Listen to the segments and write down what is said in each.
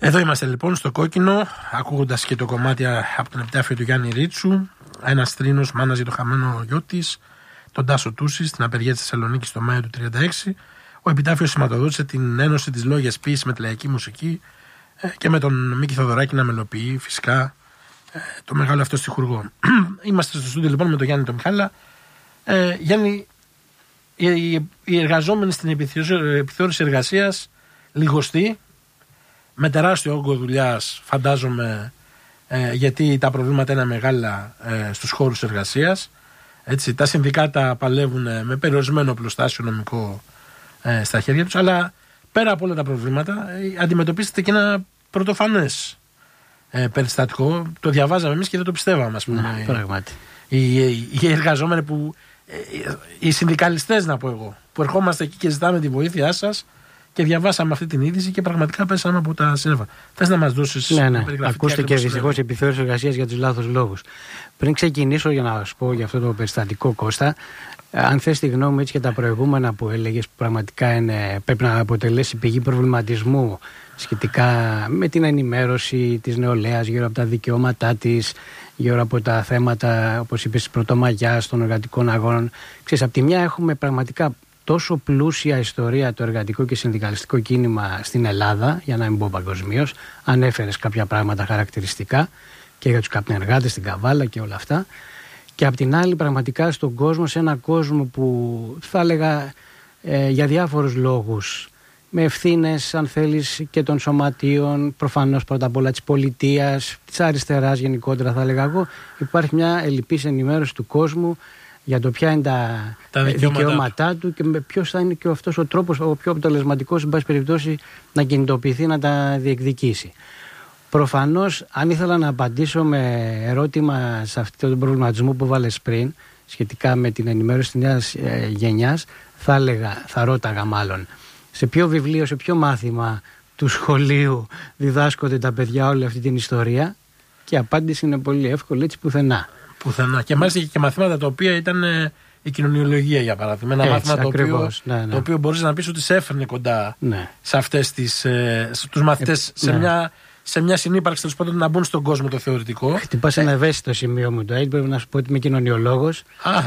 Εδώ είμαστε λοιπόν στο κόκκινο, ακούγοντας και το κομμάτι από τον επιτάφιο του Γιάννη Ρίτσου. Ένας θρήνος μάνας για το χαμένο γιο της, τον Τάσο Τούση, στην απεργία της Θεσσαλονίκης το Μάιο του 1936. Ο επιτάφιος σηματοδότησε την ένωση της λόγιας ποίησης με τη λαϊκή μουσική και με τον Μίκη Θοδωράκη να μελοποιεί φυσικά το μεγάλο αυτό στιχουργό. Είμαστε στο στούντιο λοιπόν με τον Γιάννη τον Μιχάλα. Γιάννη, οι εργαζόμενοι στην επιθεώρηση εργασίας λιγοστοί, με τεράστιο όγκο δουλειάς, φαντάζομαι, γιατί τα προβλήματα είναι μεγάλα στους χώρους εργασίας. Έτσι, τα συνδικάτα παλεύουν με περιορισμένο οπλοστάσιο νομικό στα χέρια τους, αλλά πέρα από όλα τα προβλήματα αντιμετωπίσετε και ένα πρωτοφανές περιστατικό. Το διαβάζαμε εμείς και δεν το πιστεύαμε, ας πούμε. Πράγματι. Οι εργαζόμενοι που, οι συνδικαλιστές να πω εγώ, που ερχόμαστε εκεί και ζητάμε τη βοήθειά σας και διαβάσαμε αυτή την είδηση και πραγματικά πέσαμε από τα σύννεφα. Θες να μας δώσεις περιγραφή? Ακούστε και δυστυχώς η επιθεώρηση εργασίας για τους λάθος λόγους. Πριν ξεκινήσω για να σου πω για αυτό το περιστατικό, Κώστα, αν θες τη γνώμη μου έτσι και τα προηγούμενα που έλεγες, που πραγματικά πρέπει να αποτελέσει πηγή προβληματισμού σχετικά με την ενημέρωση της νεολαίας γύρω από τα δικαιώματά της, γύρω από τα θέματα, όπως είπες, της πρωτομαγιάς των εργατικών αγώνων. Ξέρεις, από τη μια έχουμε πραγματικά τόσο πλούσια ιστορία το εργατικό και συνδικαλιστικό κίνημα στην Ελλάδα, για να μην πω παγκοσμίως. Ανέφερες κάποια πράγματα χαρακτηριστικά και για τους καπνεργάτες στην Καβάλα και όλα αυτά. Και απ' την άλλη πραγματικά στον κόσμο, σε έναν κόσμο που θα έλεγα για διάφορους λόγους, με ευθύνες αν θέλεις και των σωματείων, προφανώς πρώτα απ' όλα της πολιτείας, της αριστεράς γενικότερα θα έλεγα εγώ, υπάρχει μια ελλειπής ενημέρωση του κόσμου για το ποια είναι τα δικαιώματά του και ποιος θα είναι και αυτός ο τρόπος, ο πιο αποτελεσματικός, εν πάση περιπτώσει, να κινητοποιηθεί, να τα διεκδικήσει. Προφανώς, αν ήθελα να απαντήσω με ερώτημα σε αυτόν τον προβληματισμό που βάλες πριν, σχετικά με την ενημέρωση της νέας γενιάς, θα ρώταγα μάλλον, σε ποιο βιβλίο, σε ποιο μάθημα του σχολείου διδάσκονται τα παιδιά όλη αυτή την ιστορία, και η απάντηση είναι πολύ εύκολη, έτσι πουθενά. Πουθενά. Και μάλιστα και μαθήματα τα οποία ήταν η κοινωνιολογία, για παράδειγμα. Ένα μάθημα το οποίο μπορείς να πεις ότι σε έφερνε κοντά σε αυτές τους μαθητές, σε μια συνύπαρξη τέλος πάντων να μπουν στον κόσμο το θεωρητικό. Χτυπάς ένα ευαίσθητο σημείο μου. Πρέπει να σου πω ότι είμαι κοινωνιολόγος.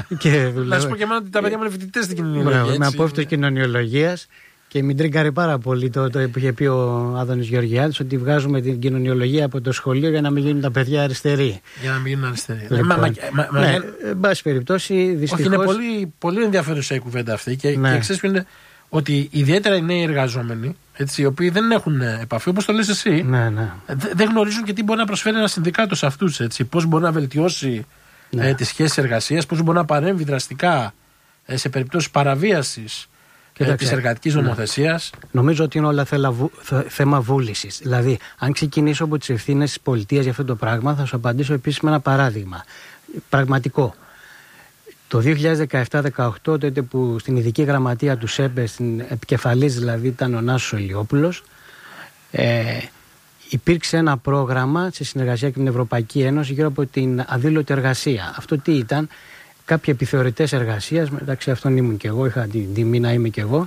Να σου πω και εμένα ότι τα παιδιά μου είναι φοιτητές στην κοινωνιολογία. Είμαι απόφυτος κοινωνιολογίας. Και με τρίγκαρε πάρα πολύ το που είχε πει ο Άδωνης Γεωργιάδης, ότι βγάζουμε την κοινωνιολογία από το σχολείο για να μην γίνουν τα παιδιά αριστεροί. Για να μην γίνουν αριστεροί. Εν πάση περιπτώσει, δυστυχώς. Όχι, είναι πολύ, πολύ ενδιαφέρουσα η κουβέντα αυτή. Και ξέρεις ποιο είναι, ότι ιδιαίτερα οι νέοι εργαζόμενοι, έτσι, οι οποίοι δεν έχουν επαφή, όπως το λες εσύ, δεν γνωρίζουν και τι μπορεί να προσφέρει ένα συνδικάτο σε αυτούς. Πώς μπορεί να βελτιώσει τις σχέσεις εργασίας, πώς μπορεί να παρέμβει δραστικά σε περιπτώσεις παραβίασης της εργατικής νομοθεσίας. Νομίζω ότι είναι όλα θέμα βούλησης. Δηλαδή, αν ξεκινήσω από τις ευθύνες της πολιτείας για αυτό το πράγμα, θα σου απαντήσω επίσης με ένα παράδειγμα. Πραγματικό. Το 2017-18, τότε που στην ειδική γραμματεία του ΣΕΠΕ, στην επικεφαλής δηλαδή ήταν ο Νάσος Ηλιόπουλος, υπήρξε ένα πρόγραμμα σε συνεργασία και την Ευρωπαϊκή Ένωση γύρω από την αδήλωτη εργασία. Αυτό τι ήταν? Κάποιοι επιθεωρητές εργασίας, μεταξύ αυτών ήμουν και εγώ, είχα την τιμή να είμαι και εγώ,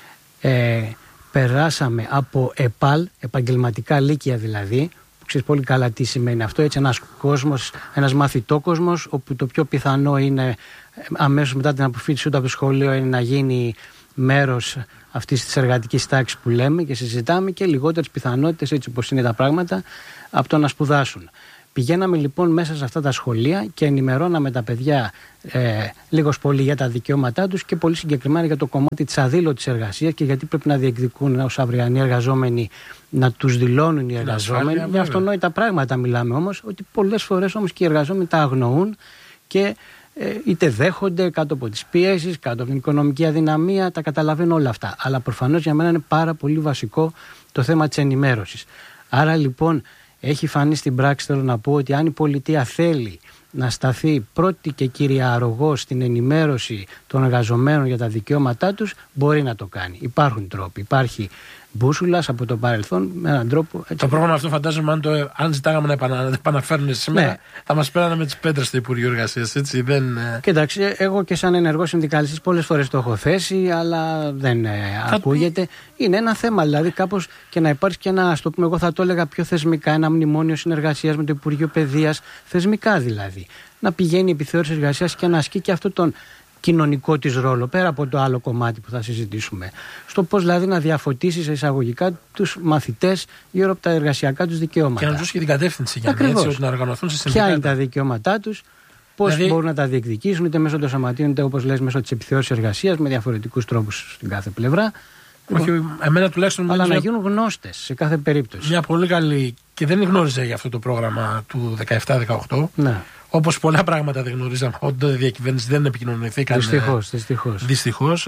περάσαμε από ΕΠΑΛ, επαγγελματικά λύκεια δηλαδή, που ξέρεις πολύ καλά τι σημαίνει αυτό, έτσι ένας κόσμος, ένας μαθητόκοσμος, όπου το πιο πιθανό είναι αμέσως μετά την αποφύτιση του από το σχολείο είναι να γίνει μέρος αυτής της εργατικής τάξης που λέμε και συζητάμε, και λιγότερες πιθανότητες, έτσι όπως είναι τα πράγματα, από το να σπουδάσουν. Πηγαίναμε λοιπόν μέσα σε αυτά τα σχολεία και ενημερώναμε τα παιδιά λίγος πολύ για τα δικαιώματά τους και πολύ συγκεκριμένα για το κομμάτι της αδήλωτης εργασίας και γιατί πρέπει να διεκδικούν ως αυριανοί εργαζόμενοι, να τους δηλώνουν οι εργαζόμενοι. Για αυτονόητα πράγματα μιλάμε όμως, ότι πολλές φορές όμως και οι εργαζόμενοι τα αγνοούν και είτε δέχονται κάτω από τις πιέσεις, κάτω από την οικονομική αδυναμία, τα καταλαβαίνω όλα αυτά. Αλλά προφανώς για μένα είναι πάρα πολύ βασικό το θέμα της ενημέρωσης. Άρα λοιπόν έχει φανεί στην πράξη, θέλω να πω, ότι αν η πολιτεία θέλει να σταθεί πρώτη και κύρια αρρωγός στην ενημέρωση των εργαζομένων για τα δικαιώματά τους, μπορεί να το κάνει. Υπάρχουν τρόποι. Υπάρχει μπούσουλας από το παρελθόν με έναν τρόπο. Έτσι. Το πρόγραμμα αυτό φαντάζομαι αν ζητάγαμε να επαναφέρουν σήμερα, ναι, θα μας πέρανε με τις πέτρες στο Υπουργείο Εργασίας. Κοίταξε, εγώ και σαν ενεργός συνδικαλιστής πολλές φορές το έχω θέσει, αλλά δεν ακούγεται. Είναι ένα θέμα, δηλαδή κάπως και να υπάρξει και ένα, ας το πούμε, εγώ θα το έλεγα πιο θεσμικά, ένα μνημόνιο συνεργασίας με το Υπουργείο Παιδείας, θεσμικά δηλαδή. Να πηγαίνει η επιθεώρηση εργασίας και να ασκεί και αυτό τον κοινωνικό της ρόλο, πέρα από το άλλο κομμάτι που θα συζητήσουμε. Στο πώς δηλαδή να διαφωτίσει σε εισαγωγικά τους μαθητές γύρω από τα εργασιακά τους δικαιώματα. Και να τους δώσει και την κατεύθυνση για να οργανωθούν σε συνδικάτα. Ποια είναι τα δικαιώματά τους, πώς μπορούν να τα διεκδικήσουν, είτε μέσω των σωματείων, είτε όπως λες μέσω της επιθεώρησης εργασίας, με διαφορετικούς τρόπους στην κάθε πλευρά. Όχι, εμένα τουλάχιστον. Αλλά να γίνουν γνώστες σε κάθε περίπτωση. Μια πολύ καλή. Και δεν γνώριζα για αυτό το πρόγραμμα του 17-18. Ναι. Όπως πολλά πράγματα δεν γνωρίζαμε, όταν τότε διακυβέρνηση δεν επικοινωνηθήκαν. Δυστυχώς.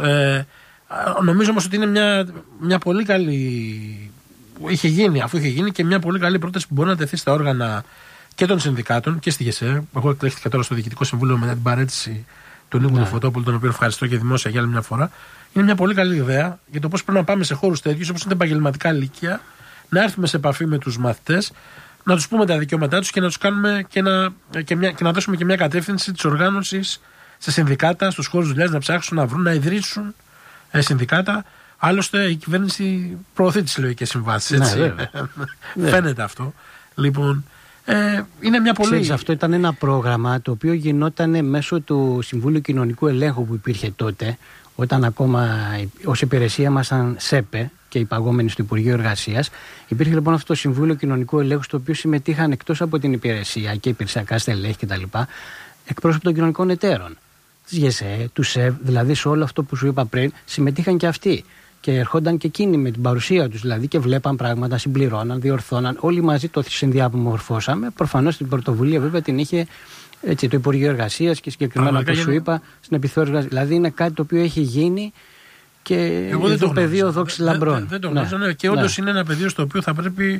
Νομίζω όμως ότι είναι μια πολύ καλή. Αφού είχε γίνει και μια πολύ καλή πρόταση που μπορεί να τεθεί στα όργανα και των συνδικάτων και στη ΓΕΣΕ. Εγώ εκλέχθηκα τώρα στο Διοικητικό Συμβούλιο μετά την παρέτηση του Νίκου του Φωτόπουλου, τον οποίο ευχαριστώ και δημόσια για άλλη μια φορά. Είναι μια πολύ καλή ιδέα για το πώς πρέπει να πάμε σε χώρους τέτοιους, όπως είναι τα επαγγελματικά λύκεια, να έρθουμε σε επαφή με τους μαθητές, να τους πούμε τα δικαιώματά τους και να τους κάνουμε και να δώσουμε και μια κατεύθυνση της οργάνωσης σε συνδικάτα, στους χώρους δουλειάς, να ψάξουν να βρουν, να ιδρύσουν συνδικάτα. Άλλωστε η κυβέρνηση προωθεί τις συλλογικές συμβάσεις. Ναι, φαίνεται αυτό. Λοιπόν, είναι μια πολύ. Ξέρεις, αυτό ήταν ένα πρόγραμμα το οποίο γινόταν μέσω του Συμβούλου Κοινωνικού Ελέγχου που υπήρχε τότε, όταν ακόμα ως υπηρεσία ήμασταν ΣΕΠΕ και υπαγόμενοι στο Υπουργείο Εργασίας. Υπήρχε λοιπόν αυτό το Συμβούλιο Κοινωνικού Ελέγχου, στο οποίο συμμετείχαν εκτός από την υπηρεσία και υπηρεσιακά στελέχη κτλ. Εκπρόσωποι των κοινωνικών εταίρων, της ΓΕΣΕ, του ΣΕΒ, δηλαδή σε όλο αυτό που σου είπα πριν, συμμετείχαν και αυτοί. Και ερχόνταν και εκείνοι με την παρουσία τους, δηλαδή, και βλέπαν πράγματα, συμπληρώναν, διορθώναν. Όλοι μαζί το συνδιαμορφώσαμε. Προφανώς την πρωτοβουλία βέβαια την είχε το Υπουργείο Εργασίας και συγκεκριμένα, όπως σου είπα, στην επιθεώρηση. Δηλαδή είναι κάτι το οποίο έχει γίνει και το πεδίο δόξη λαμπρών. Δεν το γνωρίζω, ναι. Και όντως είναι ένα πεδίο στο οποίο θα πρέπει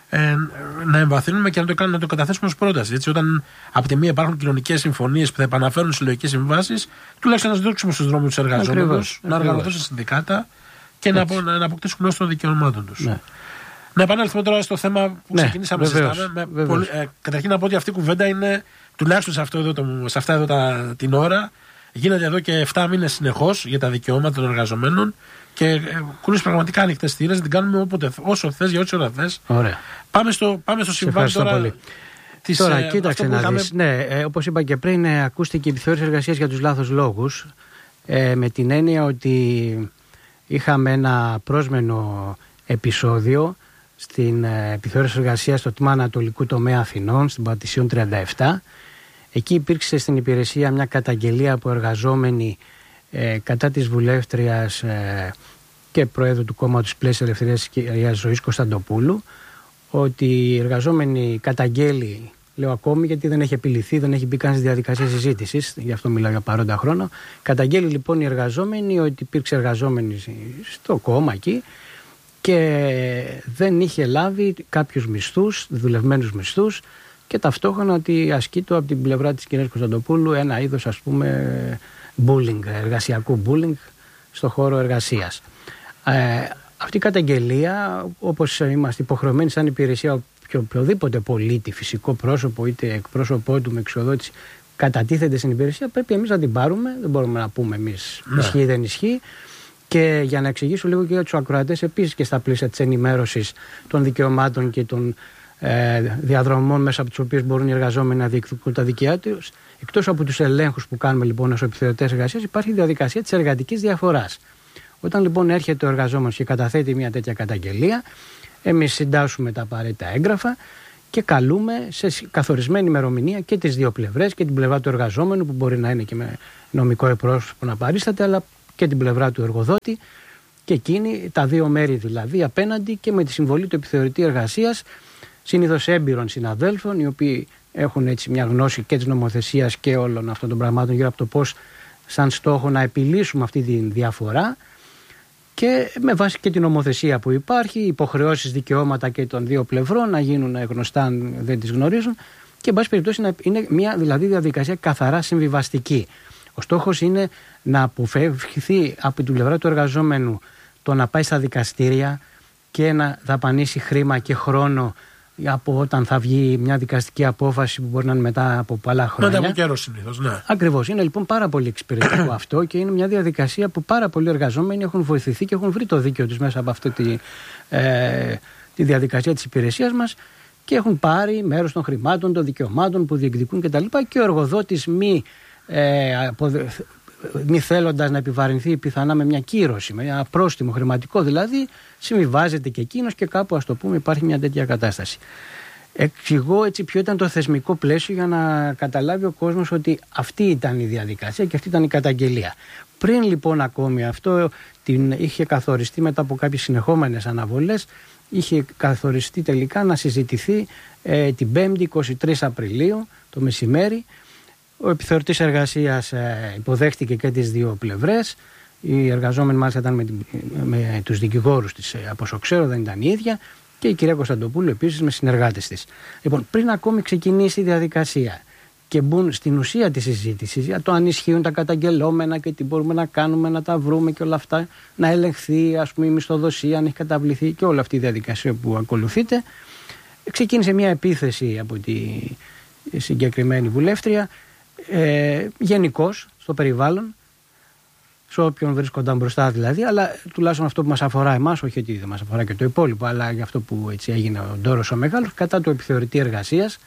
να εμβαθύνουμε και να το καταθέσουμε ως πρόταση. Έτσι, όταν από τη μία υπάρχουν κοινωνικές συμφωνίες που θα επαναφέρουν συλλογικές συμβάσεις, τουλάχιστον να δείξουμε στους δρόμους τους εργαζόμενους, να οργανωθούν σε συνδικάτα και να αποκτήσουν γνώση των δικαιωμάτων τους. Ναι. Να επανέλθουμε τώρα στο θέμα που ξεκινήσαμε να συζητάμε. Καταρχήν να πω ότι αυτή η κουβέντα είναι τουλάχιστον σε αυτά εδώ την ώρα. Γίνεται εδώ και 7 μήνες συνεχώς για τα δικαιώματα των εργαζομένων και κουνείς πραγματικά ανοιχτές θύρες. Την κάνουμε όσο θες, για όση ώρα θες. Πάμε στο συμβάν τώρα. Πολύ. Τώρα κοίταξε να δεις. Ναι, όπως είπα και πριν, ακούστηκε η επιθεώρηση εργασίας για τους λάθος λόγους. Με την έννοια ότι είχαμε ένα πρόσμενο επεισόδιο στην επιθεώρηση εργασίας στο τμήμα Ανατολικού Τομέα Αθηνών, στην Πατησίων 37. Εκεί υπήρξε στην υπηρεσία μια καταγγελία από εργαζόμενοι κατά της βουλεύτριας και προέδρου του κόμματος Πλαίσια Ελευθερίας κυρίας Ζωής Κωνσταντοπούλου, ότι οι εργαζόμενοι καταγγέλει, λέω ακόμη γιατί δεν έχει επιληθεί, δεν έχει μπει καν στη διαδικασία συζήτησης, γι' αυτό μιλάω για παρόντα χρόνο. Καταγγέλει λοιπόν οι εργαζόμενοι ότι υπήρξε εργαζόμενοι στο κόμμα εκεί και δεν είχε λάβει κάποιους μισθούς, δουλευμένους μισθούς, και ταυτόχρονα ότι ασκείται από την πλευρά της κυρίας Κωνσταντοπούλου ένα είδος, ας πούμε, bullying, εργασιακού bullying στο χώρο εργασίας. Αυτή η καταγγελία, όπως είμαστε υποχρεωμένοι σαν υπηρεσία και οποιοδήποτε πολίτη, φυσικό πρόσωπο είτε εκπρόσωπό του με εξοδότηση, κατατίθεται στην υπηρεσία, πρέπει εμείς να την πάρουμε. Δεν μπορούμε να πούμε εμείς ισχύει δεν ισχύει. Και για να εξηγήσω λίγο και για τους ακροατές, επίσης και στα πλαίσια της ενημέρωσης των δικαιωμάτων και των διαδρομών μέσα από τους οποίους μπορούν οι εργαζόμενοι να διεκδικούν τα δικαιώματά τους, εκτός από τους ελέγχους που κάνουμε λοιπόν ως επιθεωρητές εργασίας, υπάρχει η διαδικασία της εργατικής διαφοράς. Όταν λοιπόν έρχεται ο εργαζόμενος και καταθέτει μια τέτοια καταγγελία, εμείς συντάσσουμε τα απαραίτητα έγγραφα και καλούμε σε καθορισμένη ημερομηνία και τις δύο πλευρές, και την πλευρά του εργαζόμενου που μπορεί να είναι και με νομικό εκπρόσωπο να παρίσταται, αλλά και την πλευρά του εργοδότη, και εκείνοι τα δύο μέρη δηλαδή απέναντι, και με τη συμβολή του επιθεωρητή εργασίας, συνήθως έμπειρων συναδέλφων, οι οποίοι έχουν έτσι μια γνώση και της νομοθεσίας και όλων αυτών των πραγμάτων γύρω από το πώς σαν στόχο να επιλύσουμε αυτή τη διαφορά, και με βάση και την νομοθεσία που υπάρχει, υποχρεώσεις, δικαιώματα και των δύο πλευρών να γίνουν γνωστά αν δεν τις γνωρίζουν, και εν πάση περιπτώσει να είναι μια δηλαδή διαδικασία καθαρά συμβιβαστική. Ο στόχος είναι να αποφευχθεί από την πλευρά του εργαζόμενου το να πάει στα δικαστήρια, και να δαπανίσει χρήμα και χρόνο από όταν θα βγει μια δικαστική απόφαση που μπορεί να είναι μετά από πολλά χρόνια. Μετά από καιρό συνήθως, ναι. Ακριβώς. Είναι λοιπόν πάρα πολύ εξυπηρετικό αυτό και είναι μια διαδικασία που πάρα πολλοί εργαζόμενοι έχουν βοηθηθεί και έχουν βρει το δίκαιο τους μέσα από αυτή τη διαδικασία της υπηρεσίας μας και έχουν πάρει μέρος των χρημάτων, των δικαιωμάτων που διεκδικούν κτλ. Και ο εργοδότης μη θέλοντας να επιβαρυνθεί πιθανά με μια κύρωση, με ένα πρόστιμο χρηματικό δηλαδή, συμβιβάζεται και εκείνος και κάπου, ας το πούμε, υπάρχει μια τέτοια κατάσταση. Εξηγώ έτσι ποιο ήταν το θεσμικό πλαίσιο για να καταλάβει ο κόσμος ότι αυτή ήταν η διαδικασία και αυτή ήταν η καταγγελία. Πριν λοιπόν ακόμη αυτό είχε καθοριστεί μετά από κάποιες συνεχόμενες αναβολές, είχε καθοριστεί τελικά να συζητηθεί την 5η 23 Απριλίου το μεσημέρι. Ο επιθεωρητής εργασίας υποδέχτηκε και τις δύο πλευρές. Οι εργαζόμενοι μάλιστα ήταν με τους δικηγόρους της, από όσο ξέρω, δεν ήταν η ίδια, και η κυρία Κωνσταντοπούλου επίσης με συνεργάτες της. Λοιπόν, πριν ακόμη ξεκινήσει η διαδικασία και μπουν στην ουσία της συζήτησης για το αν ισχύουν τα καταγγελόμενα και τι μπορούμε να κάνουμε, να τα βρούμε και όλα αυτά, να ελεγχθεί, ας πούμε, η μισθοδοσία, αν έχει καταβληθεί και όλη αυτή η διαδικασία που ακολουθείται, ξεκίνησε μια επίθεση από τη συγκεκριμένη βουλεύτρια. Γενικώς στο περιβάλλον, σε όποιον βρίσκονταν μπροστά δηλαδή, αλλά τουλάχιστον αυτό που μας αφορά εμάς, όχι ότι δεν μας αφορά και το υπόλοιπο, αλλά για αυτό που έτσι έγινε ο ντόρος ο μεγάλος, κατά του επιθεωρητή εργασίας,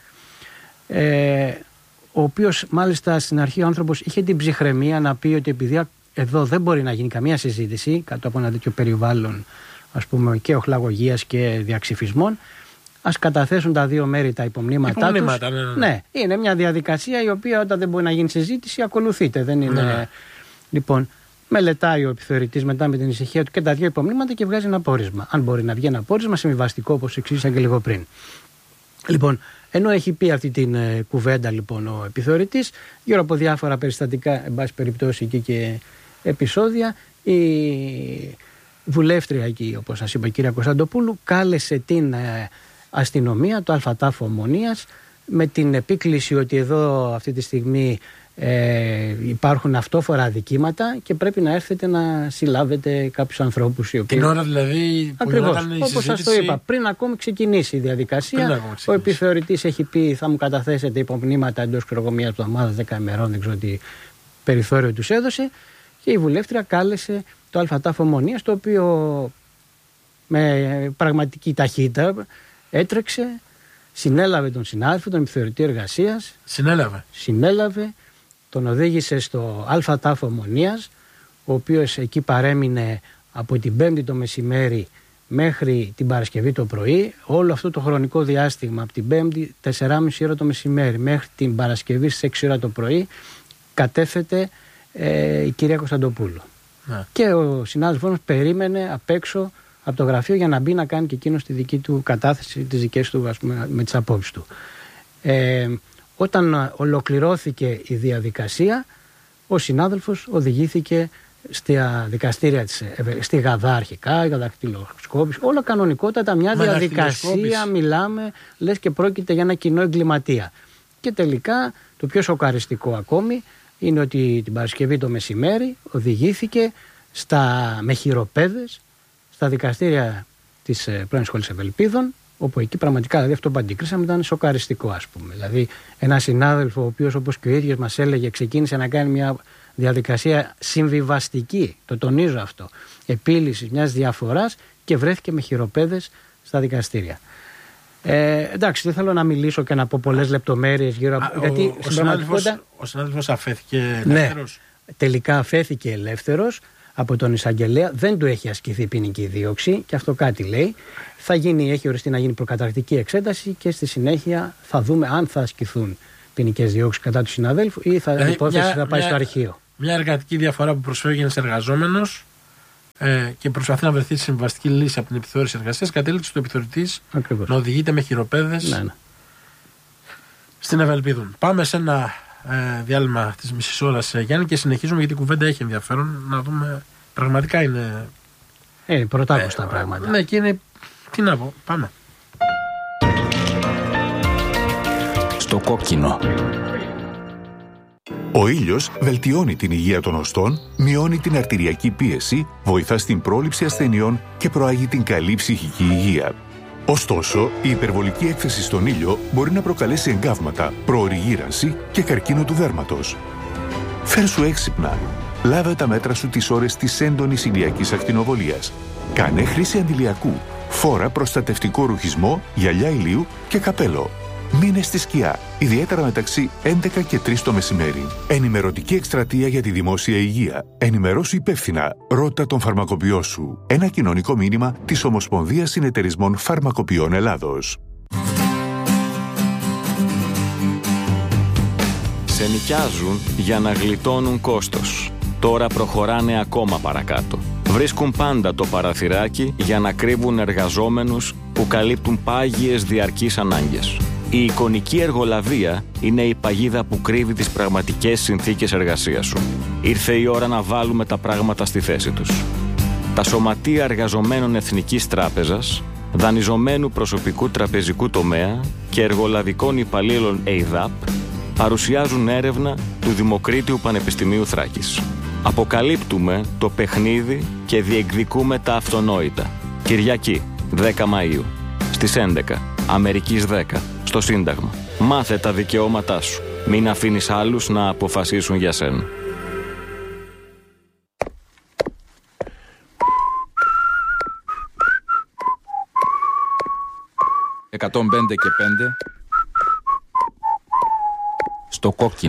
ο οποίος μάλιστα στην αρχή ο άνθρωπος είχε την ψυχραιμία να πει ότι επειδή εδώ δεν μπορεί να γίνει καμία συζήτηση κάτω από ένα τέτοιο περιβάλλον, ας πούμε, και οχλαγωγίας και διαξυφισμών, ας καταθέσουν τα δύο μέρη τα υπομνήματά τους. Ναι, είναι μια διαδικασία η οποία όταν δεν μπορεί να γίνει συζήτηση ακολουθείται. Δεν είναι... Ναι. Λοιπόν, μελετάει ο επιθεωρητής μετά με την ησυχία του και τα δύο υπομνήματα και βγάζει ένα πόρισμα. Αν μπορεί να βγει ένα πόρισμα συμβιβαστικό, όπως εξήγησα και λίγο πριν. Λοιπόν, ενώ έχει πει αυτή την κουβέντα λοιπόν ο επιθεωρητής, γύρω από διάφορα περιστατικά, εν πάση περιπτώσει και επεισόδια, η βουλεύτρια εκεί, όπως σας είπα, η κυρία Κωνσταντοπούλου, κάλεσε την αστυνομία, το ΑΤΑΦ Ομονίας, με την επίκληση ότι εδώ αυτή τη στιγμή υπάρχουν αυτόφορα αδικήματα και πρέπει να έρθετε να συλλάβετε κάποιους ανθρώπους οι οποίοι... Την ώρα δηλαδή που ήταν η όπως σας το είπα, πριν ακόμη ξεκινήσει η διαδικασία, ο επιθεωρητής έχει πει θα μου καταθέσετε υπομνήματα εντός μια εβδομάδα, 10 ημερών, δεν ξέρω τι περιθώριο τους έδωσε, και η βουλεύτρια κάλεσε το ΑΤΑΦ Ομονίας, το οποίο με πραγματική ταχύτητα έτρεξε, συνέλαβε τον επιθεωρητή εργασίας. Συνέλαβε, τον οδήγησε στο ΑΤΑΦ Ομονίας, ο οποίος εκεί παρέμεινε από την Πέμπτη το μεσημέρι μέχρι την Παρασκευή το πρωί. Όλο αυτό το χρονικό διάστημα, από την Πέμπτη 4,5 ώρα το μεσημέρι μέχρι την Παρασκευή στις 6 ώρα το πρωί, κατέφεται η κυρία Κωνσταντοπούλου. Ναι. Και ο συνάδελφός μας περίμενε απ' έξω από το γραφείο για να μπει να κάνει και εκείνος τη δική του κατάθεση, τις δικές του, ας πούμε, με τις απόψεις του. Όταν ολοκληρώθηκε η διαδικασία, ο συνάδελφος οδηγήθηκε στα δικαστήρια στη Γαδά αρχικά, για δακτυλοσκόπηση, όλα κανονικότατα, μια διαδικασία, μιλάμε, λες και πρόκειται για ένα κοινό εγκληματία. Και τελικά το πιο σοκαριστικό ακόμη είναι ότι την Παρασκευή το μεσημέρι οδηγήθηκε με χειροπέδες στα δικαστήρια της πρώην Σχολής Ευελπίδων, όπου εκεί πραγματικά, δηλαδή, αυτό που αντικρίσαμε ήταν σοκαριστικό, ας πούμε. Δηλαδή, ένα συνάδελφο, ο οποίος, όπως και ο ίδιος μας έλεγε, ξεκίνησε να κάνει μια διαδικασία συμβιβαστική, το τονίζω αυτό, επίλυσης μιας διαφοράς, και βρέθηκε με χειροπέδες στα δικαστήρια. Εντάξει, δεν θέλω να μιλήσω και να πω πολλές λεπτομέρειες γύρω από. Γιατί ο συνάδελφος αφέθηκε ελεύθερος. Ναι, τελικά αφέθηκε ελεύθερος από τον εισαγγελέα, δεν του έχει ασκηθεί ποινική δίωξη, και αυτό κάτι λέει. Έχει οριστεί να γίνει προκαταρκτική εξέταση και στη συνέχεια θα δούμε αν θα ασκηθούν ποινικές διώξεις κατά του συναδέλφου ή η υπόθεση θα πάει στο αρχείο. Μια εργατική διαφορά που προσφέρει ένας εργαζόμενος και προσπαθεί να βρεθεί συμβαστική λύση από την επιθεώρηση εργασίας, κατέληξε στο επιθεωρητής να οδηγείται με χειροπέδες στην Ευελπίδων. Πάμε σε ένα διάλειμμα της μισής ώρας, Γιάννη, και συνεχίζουμε, γιατί η κουβέντα έχει ενδιαφέρον να δούμε. Πραγματικά είναι. Πρωτάκουστα πράγματα. Ναι, και είναι. Τι να πω, πάμε. Στο κόκκινο. Ο ήλιος βελτιώνει την υγεία των οστών, μειώνει την αρτηριακή πίεση, βοηθά στην πρόληψη ασθενειών και προάγει την καλή ψυχική υγεία. Ωστόσο, η υπερβολική έκθεση στον ήλιο μπορεί να προκαλέσει εγκάβματα, προωρή γύρανση και καρκίνο του δέρματος. Φέρσου έξυπνα. Λάβε τα μέτρα σου τις ώρες της έντονης ηλιακής ακτινοβολίας. Κάνε χρήση αντιλιακού. Φόρα προστατευτικό ρουχισμό, γυαλιά ηλίου και καπέλο. Μείνε στη σκιά, ιδιαίτερα μεταξύ 11 και 3 το μεσημέρι. Ενημερωτική εκστρατεία για τη δημόσια υγεία. Ενημερώσου υπεύθυνα. Ρώτα τον φαρμακοποιό σου. Ένα κοινωνικό μήνυμα της Ομοσπονδίας Συνεταιρισμών Φαρμακοποιών Ελλάδος. Σε νοικιάζουν για να γλιτώνουν κόστος. Τώρα προχωράνε ακόμα παρακάτω. Βρίσκουν πάντα το παραθυράκι για να κρύβουν εργαζόμενους που καλύπτουν πάγιες διαρκείς ανάγκες. Η εικονική εργολαβία είναι η παγίδα που κρύβει τις πραγματικές συνθήκες εργασίας σου. Ήρθε η ώρα να βάλουμε τα πράγματα στη θέση τους. Τα σωματεία εργαζομένων Εθνικής Τράπεζας, δανειζομένου προσωπικού τραπεζικού τομέα και εργολαβικών υπαλλήλων ΕΙΔΑΠ παρουσιάζουν έρευνα του Δημοκρίτιου Πανεπιστημίου Θράκης. Αποκαλύπτουμε το παιχνίδι και διεκδικούμε τα αυτονόητα. Κυριακή, 10 Μαΐου, στις 11, Αμερικής 10, στο Σύνταγμα. Μάθε τα δικαιώματά σου. Μην αφήνεις άλλους να αποφασίσουν για σένα. «105 και 5» στο κόκκινο.